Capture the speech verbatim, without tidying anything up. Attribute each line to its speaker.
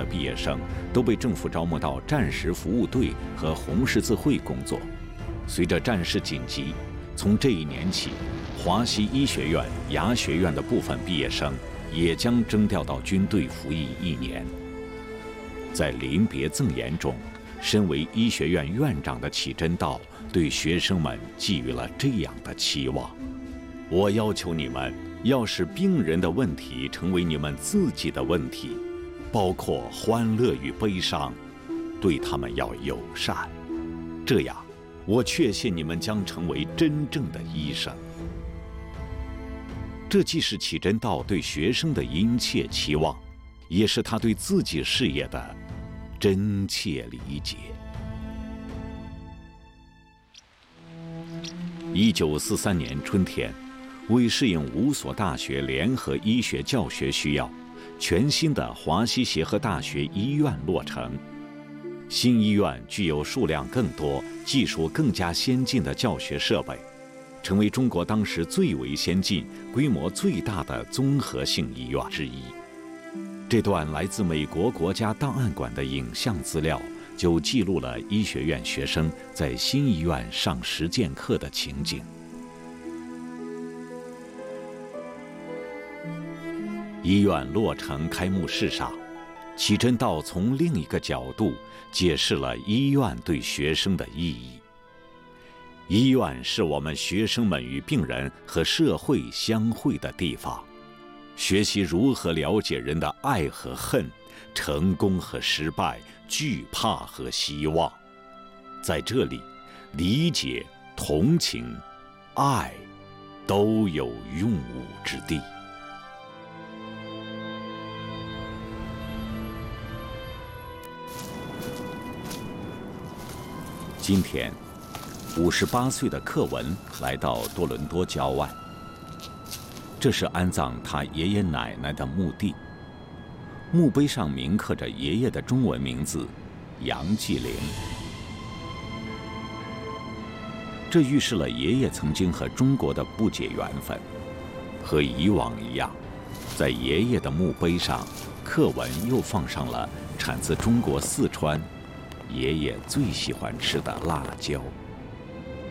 Speaker 1: 毕业生都被政府招募到战时服务队和红十字会工作。随着战事紧急，从这一年起，华西医学院、牙学院的部分毕业生也将征调到军队服役一年。在临别赠言中，身为医学院院长的启真道对学生们寄予了这样的期望：我要求你们要使病人的问题成为你们自己的问题，包括欢乐与悲伤，对他们要友善。这样，我确信你们将成为真正的医生。这既是启真道对学生的殷切期望，也是他对自己事业的真切理解。一九四三年春天，为适应五所大学联合医学教学需要，全新的华西协和大学医院落成。新医院具有数量更多、技术更加先进的教学设备，成为中国当时最为先进、规模最大的综合性医院之一。这段来自美国国家档案馆的影像资料，就记录了医学院学生在新医院上实践课的情景。医院落成开幕式上，启真道从另一个角度解释了医院对学生的意义。医院是我们学生们与病人和社会相会的地方，学习如何了解人的爱和恨、成功和失败、惧怕和希望。在这里，理解、同情、爱都有用武之地。今天，五十八岁的克文来到多伦多郊外，这是安葬他爷爷奶奶的墓地。墓碑上铭刻着爷爷的中文名字杨继龄，这预示了爷爷曾经和中国的不解缘分。和以往一样，在爷爷的墓碑上，刻文又放上了产自中国四川爷爷最喜欢吃的辣椒。